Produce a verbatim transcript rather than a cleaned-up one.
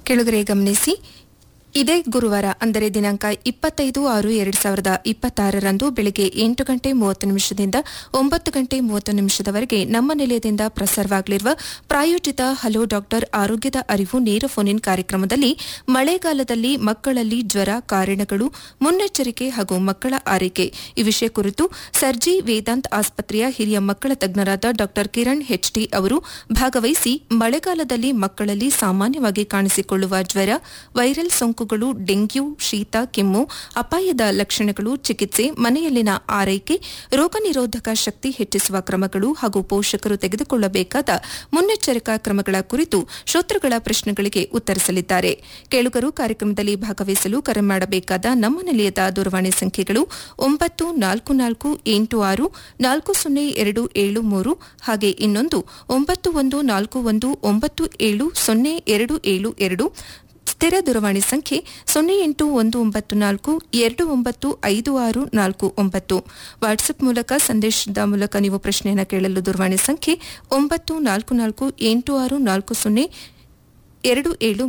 ಕೆಳಗರೆ ಗಮನಿಸಿ. ಇದೇ ಗುರುವಾರ ಅಂದರೆ ದಿನಾಂಕ ಇಪ್ಪತ್ತೈದು ಆರು ಎರಡು ಸಾವಿರದ ಇಪ್ಪತ್ತಾರರಂದು ಬೆಳಗ್ಗೆ ಎಂಟು ಗಂಟೆ ಮೂವತ್ತು ನಿಮಿಷದಿಂದ ಒಂಬತ್ತು ಗಂಟೆ ಮೂವತ್ತು ನಿಮಿಷದವರೆಗೆ ನಮ್ಮ ನಿಲಯದಿಂದ ಪ್ರಸಾರವಾಗಲಿರುವ ಪ್ರಾಯೋಜಿತ ಹಲೋ ಡಾಕ್ಟರ್ ಆರೋಗ್ಯದ ಅರಿವು ನೇರ ಫೋನ್ ಇನ್ ಕಾರ್ಯಕ್ರಮದಲ್ಲಿ ಮಳೆಗಾಲದಲ್ಲಿ ಮಕ್ಕಳಲ್ಲಿ ಜ್ವರ ಕಾರಣಗಳು, ಮುನ್ನೆಚ್ಚರಿಕೆ ಹಾಗೂ ಮಕ್ಕಳ ಆರೈಕೆ ಈ ವಿಷಯ ಕುರಿತು ಸರ್ಜಿ ವೇದಾಂತ್ ಆಸ್ಪತ್ರೆಯ ಹಿರಿಯ ಮಕ್ಕಳ ತಜ್ಞರಾದ ಡಾ ಕಿರಣ್ ಹೆಚ್ಡಿ ಅವರು ಭಾಗವಹಿಸಿ ಮಳೆಗಾಲದಲ್ಲಿ ಮಕ್ಕಳಲ್ಲಿ ಸಾಮಾನ್ಯವಾಗಿ ಕಾಣಿಸಿಕೊಳ್ಳುವ ಜ್ವರ, ವೈರಲ್ ಸೋಂಕು, ಡೆಂಗ್ಯೂ, ಶೀತ, ಕೆಮ್ಮು, ಅಪಾಯದ ಲಕ್ಷಣಗಳು, ಚಿಕಿತ್ಸೆ, ಮನೆಯಲ್ಲಿನ ಆರೈಕೆ, ರೋಗ ನಿರೋಧಕ ಶಕ್ತಿ ಹೆಚ್ಚಿಸುವ ಕ್ರಮಗಳು ಹಾಗೂ ಪೋಷಕರು ತೆಗೆದುಕೊಳ್ಳಬೇಕಾದ ಮುನ್ನೆಚ್ಚರಿಕಾ ಕ್ರಮಗಳ ಕುರಿತು ಶ್ರೋತೃಗಳ ಪ್ರಶ್ನೆಗಳಿಗೆ ಉತ್ತರಿಸಲಿದ್ದಾರೆ. ಕೇಳುಗರು ಕಾರ್ಯಕ್ರಮದಲ್ಲಿ ಭಾಗವಹಿಸಲು ಕರೆ ಮಾಡಬೇಕಾದ ನಮ್ಮ ನಿಲಯದ ದೂರವಾಣಿ ಸಂಖ್ಯೆಗಳು ಒಂಬತ್ತು ನಾಲ್ಕು ನಾಲ್ಕು ಎಂಟು ಆರು ನಾಲ್ಕು ಸೊನ್ನೆ ಎರಡು ಏಳು ಮೂರು ಹಾಗೆ ಇನ್ನೊಂದು ಒಂಬತ್ತು ಒಂದು ನಾಲ್ಕು ಒಂದು ಒಂಬತ್ತು ಏಳು ಸೊನ್ನೆ ಎರಡು ಏಳು ಎರಡು. ಸ್ಥಿರ ದೂರವಾಣಿ ಸಂಖ್ಯೆ ಸೊನ್ನೆ ಎಂಟು ಒಂದು ಒಂಬತ್ತು ನಾಲ್ಕು ಎರಡು ಒಂಬತ್ತು ಐದು ಆರು ನಾಲ್ಕು ಒಂಬತ್ತು. ವಾಟ್ಸ್ಆಪ್ ಮೂಲಕ ಸಂದೇಶದ ಮೂಲಕ ನೀವು ಪ್ರಶ್ನೆಯನ್ನು ಕೇಳಲು ದೂರವಾಣಿ ಸಂಖ್ಯೆ ಒಂಬತ್ತು ನಾಲ್ಕು ನಾಲ್ಕು ಎಂಟು ಆರು ನಾಲ್ಕು ಸೊನ್ನೆ ಎರಡು ಏಳು